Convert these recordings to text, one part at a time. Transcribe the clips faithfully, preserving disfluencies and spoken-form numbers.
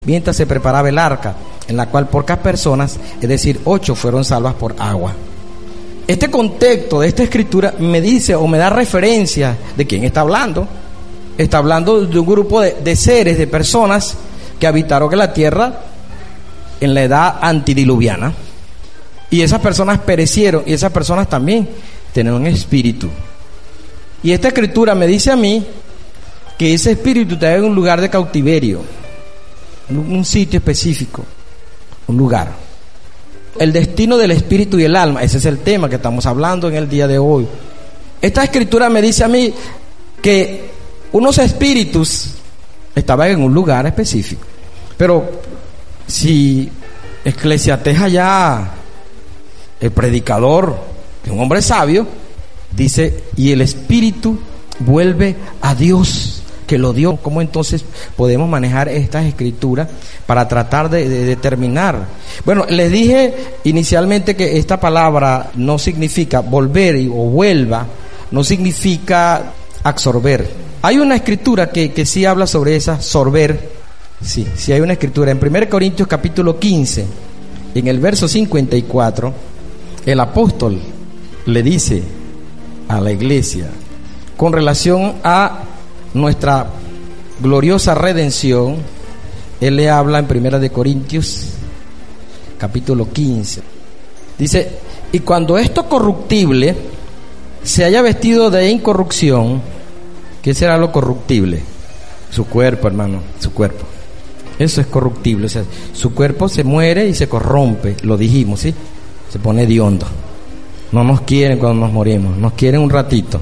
mientras se preparaba el arca, en la cual pocas personas, es decir, ocho, fueron salvas por agua. Este contexto de esta escritura me dice o me da referencia de quién está hablando. Está hablando de un grupo de, de seres, de personas que habitaron en la tierra en la edad antidiluviana. Y esas personas perecieron, y esas personas también tienen un espíritu. Y esta escritura me dice a mí que ese espíritu está en un lugar de cautiverio, un sitio específico, un lugar. El destino del espíritu y el alma, ese es el tema que estamos hablando en el día de hoy. Esta escritura me dice a mí que unos espíritus estaban en un lugar específico. Pero si Eclesiastés allá, el predicador, un hombre sabio, dice, y el espíritu vuelve a Dios que lo dio. ¿Cómo entonces podemos manejar estas escrituras para tratar de, de determinar? Bueno, les dije inicialmente que esta palabra no significa volver o vuelva, no significa absorber. Hay una escritura que, que sí habla sobre esa, sorber. Sí, sí hay una escritura. En primera Corintios capítulo quince, en el verso cincuenta y cuatro, el apóstol le dice a la iglesia con relación a nuestra gloriosa redención. Él le habla en primera de Corintios capítulo quince. Dice, y cuando esto corruptible se haya vestido de incorrupción. ¿Qué será lo corruptible? Su cuerpo, hermano, su cuerpo. Eso es corruptible, o sea, su cuerpo se muere y se corrompe, lo dijimos, ¿sí? Se pone hediondo. No nos quieren cuando nos morimos, nos quieren un ratito.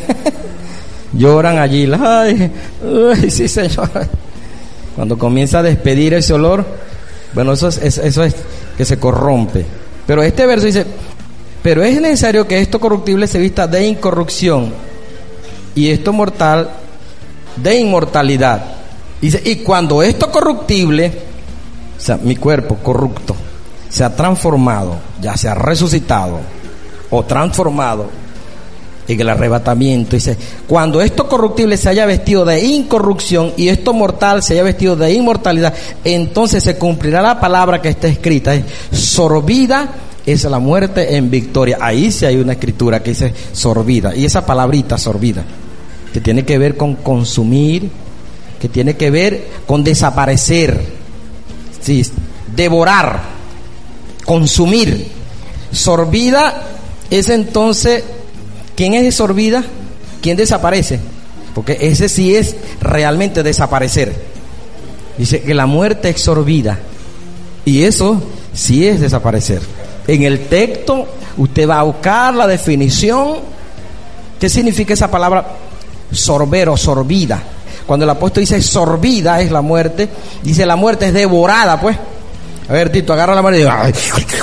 Lloran allí, ay, ay, sí, Señor. Cuando comienza a despedir ese olor, bueno, eso es, eso es que se corrompe. Pero este verso dice, pero es necesario que esto corruptible se vista de incorrupción y esto mortal de inmortalidad. Dice, y cuando esto corruptible, o sea, mi cuerpo corrupto, se ha transformado, ya se ha resucitado o transformado en el arrebatamiento, dice, cuando esto corruptible se haya vestido de incorrupción y esto mortal se haya vestido de inmortalidad, entonces se cumplirá la palabra que está escrita, es sorbida es la muerte en victoria. Ahí sí hay una escritura que dice sorbida, y esa palabrita sorbida, que tiene que ver con consumir, que tiene que ver con desaparecer, sí, devorar, consumir. Sorbida es entonces, ¿quién es sorbida? ¿Quién desaparece? Porque ese sí es realmente desaparecer. Dice que la muerte es sorbida, y eso sí es desaparecer. En el texto usted va a buscar la definición. ¿Qué significa esa palabra sorber o sorbida? Cuando el apóstol dice sorbida es la muerte, dice la muerte es devorada, pues. A ver, Tito, agarra la mano y dice, ay,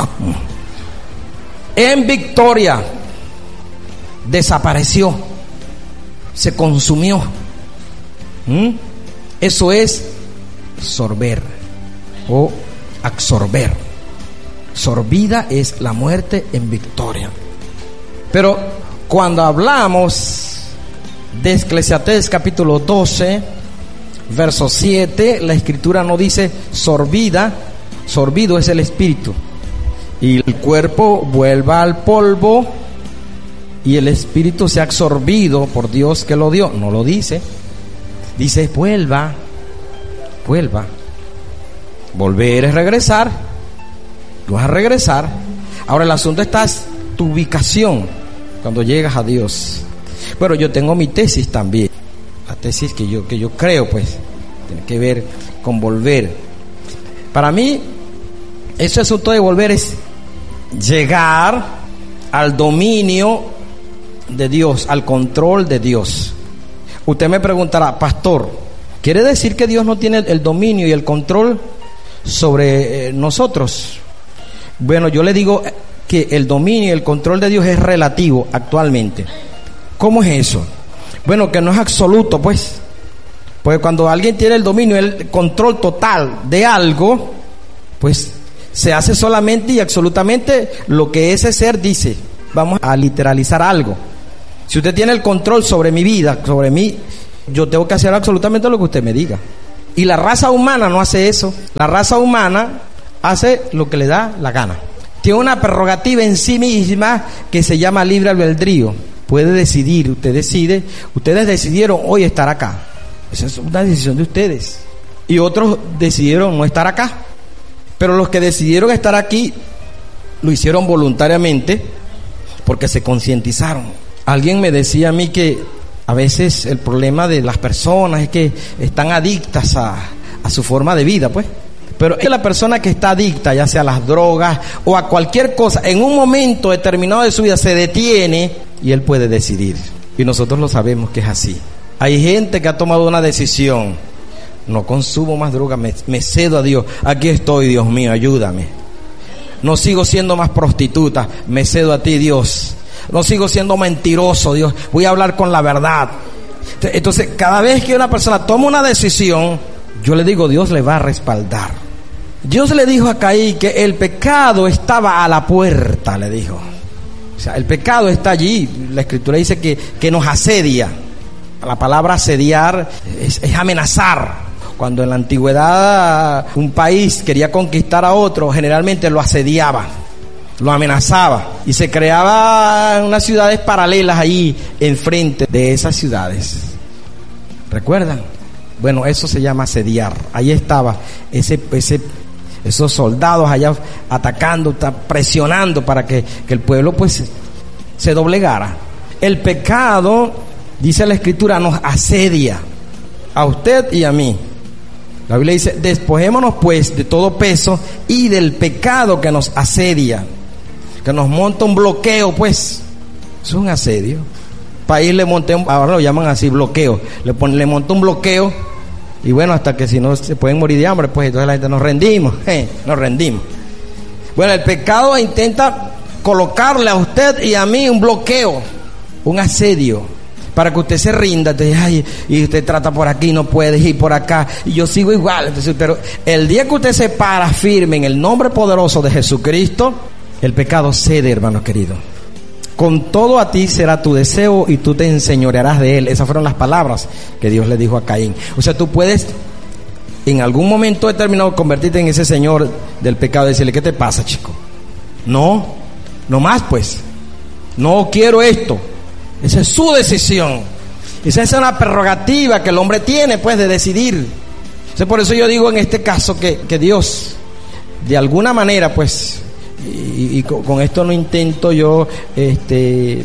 en victoria, desapareció, se consumió. ¿Mm? Eso es sorber o absorber. Sorbida es la muerte en victoria. Pero cuando hablamos de Eclesiastés capítulo doce, verso siete, la escritura no dice sorbida, sorbido es el espíritu, y el cuerpo vuelva al polvo, y el espíritu se ha absorbido por Dios que lo dio. No lo dice. Dice vuelva, vuelva. Volver es regresar. Tú vas a regresar. Ahora el asunto está en tu ubicación cuando llegas a Dios. Bueno, yo tengo mi tesis también. La tesis que yo, que yo creo, pues, tiene que ver con volver. Para mí, ese asunto de volver es llegar al dominio de Dios, al control de Dios. Usted me preguntará, pastor, ¿quiere decir que Dios no tiene el dominio y el control sobre eh, nosotros? Bueno, yo le digo que el dominio y el control de Dios es relativo actualmente. ¿Cómo es eso? Bueno, que no es absoluto, pues. Porque cuando alguien tiene el dominio, el control total de algo, pues se hace solamente y absolutamente lo que ese ser dice. Vamos a literalizar algo. Si usted tiene el control sobre mi vida, sobre mí, yo tengo que hacer absolutamente lo que usted me diga. Y la raza humana no hace eso. La raza humana hace lo que le da la gana. Tiene una prerrogativa en sí misma que se llama libre albedrío. Puede decidir, usted decide. Ustedes decidieron hoy estar acá. Esa es una decisión de ustedes. Y otros decidieron no estar acá. Pero los que decidieron estar aquí lo hicieron voluntariamente porque se concientizaron. Alguien me decía a mí que a veces el problema de las personas es que están adictas a, a su forma de vida, pues. Pero es que la persona que está adicta, ya sea a las drogas o a cualquier cosa, en un momento determinado de su vida se detiene y él puede decidir. Y nosotros lo sabemos que es así. Hay gente que ha tomado una decisión: no consumo más drogas, me, me cedo a Dios. Aquí estoy, Dios mío, ayúdame. No sigo siendo más prostituta, me cedo a ti, Dios. No sigo siendo mentiroso, Dios. Voy a hablar con la verdad. Entonces, cada vez que una persona toma una decisión, yo le digo, Dios le va a respaldar. Dios le dijo a Caín que el pecado estaba a la puerta, le dijo. O sea, el pecado está allí. La Escritura dice que, que nos asedia. La palabra asediar es, es amenazar. Cuando en la antigüedad un país quería conquistar a otro, generalmente lo asediaba, lo amenazaba, y se creaban unas ciudades paralelas ahí enfrente de esas ciudades. ¿Recuerdan? Bueno, eso se llama asediar. Ahí estaba ese, ese, esos soldados allá atacando, presionando para que, que el pueblo pues se doblegara. El pecado, dice la Escritura, nos asedia a usted y a mí. La Biblia dice, despojémonos pues de todo peso y del pecado que nos asedia, que nos monta un bloqueo, pues. Es un asedio. País le monté, un, ahora lo llaman así, bloqueo. Le pone, le monta un bloqueo, y bueno, hasta que si no se pueden morir de hambre, pues entonces la gente nos rendimos, eh, nos rendimos. Bueno, el pecado intenta colocarle a usted y a mí un bloqueo, un asedio, para que usted se rinda. Entonces, ay, y usted trata por aquí, no puede ir por acá, y yo sigo igual. Entonces, pero el día que usted se para firme en el nombre poderoso de Jesucristo, el pecado cede, hermano querido. Con todo a ti será tu deseo y tú te enseñorearás de él. Esas fueron las palabras que Dios le dijo a Caín. O sea, tú puedes en algún momento determinado convertirte en ese señor del pecado y decirle, ¿qué te pasa, chico? No, no más pues. No quiero esto. Esa es su decisión. Esa es una prerrogativa que el hombre tiene, pues, de decidir. O sea, por eso yo digo en este caso que, que Dios, de alguna manera, pues, y, y con, con esto no intento yo este,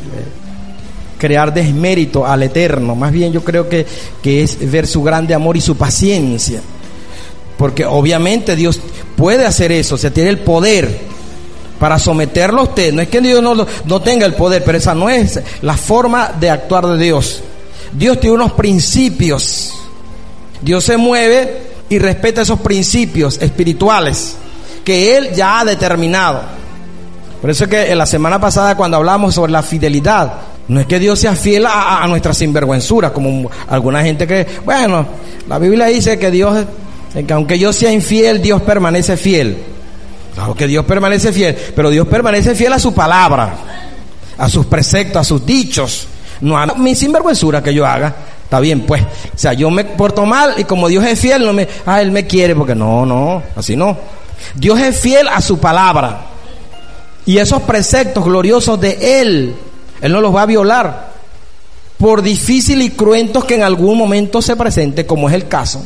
crear desmérito al Eterno. Más bien yo creo que, que es ver su grande amor y su paciencia. Porque obviamente Dios puede hacer eso, o sea, tiene el poder para someterlo a usted. No es que Dios no, no tenga el poder, pero esa no es la forma de actuar de Dios. Dios tiene unos principios. Dios se mueve y respeta esos principios espirituales que Él ya ha determinado. Por eso es que en la semana pasada, cuando hablamos sobre la fidelidad, no es que Dios sea fiel a, a nuestras sinvergüenzuras, como alguna gente que, bueno, la Biblia dice que Dios, que aunque yo sea infiel, Dios permanece fiel. Claro que Dios permanece fiel, pero Dios permanece fiel a su palabra, a sus preceptos, a sus dichos, no a mi sinvergüenzura que yo haga. Está bien, pues, o sea, yo me porto mal y como Dios es fiel, no me, ah, Él me quiere, porque no, no, así no. Dios es fiel a su palabra y esos preceptos gloriosos de Él, Él no los va a violar, por difícil y cruentos que en algún momento se presente, como es el caso.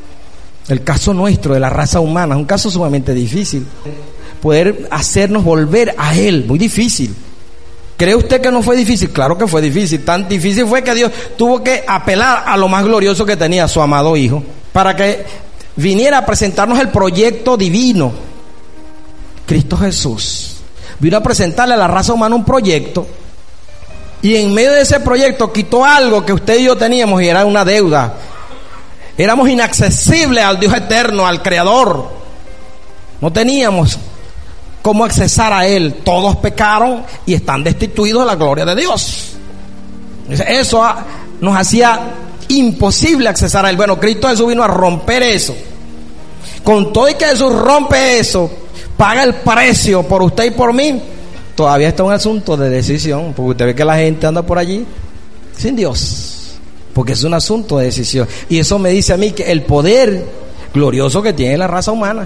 El caso nuestro, de la raza humana, es un caso sumamente difícil. Poder hacernos volver a Él, muy difícil. ¿Cree usted que no fue difícil? Claro que fue difícil. Tan difícil fue que Dios tuvo que apelar a lo más glorioso que tenía, su amado Hijo, para que viniera a presentarnos el proyecto divino. Cristo Jesús vino a presentarle a la raza humana un proyecto, y en medio de ese proyecto quitó algo que usted y yo teníamos, y era una deuda. Éramos inaccesibles al Dios eterno, al Creador. No teníamos cómo accesar a Él. Todos pecaron y están destituidos de la gloria de Dios. Eso nos hacía imposible accesar a Él. Bueno, Cristo Jesús vino a romper eso. Con todo y que Jesús rompe eso, paga el precio por usted y por mí, todavía está un asunto de decisión, porque usted ve que la gente anda por allí sin Dios. porque es un asunto de decisión. Y eso me dice a mí que el poder glorioso que tiene la raza humana.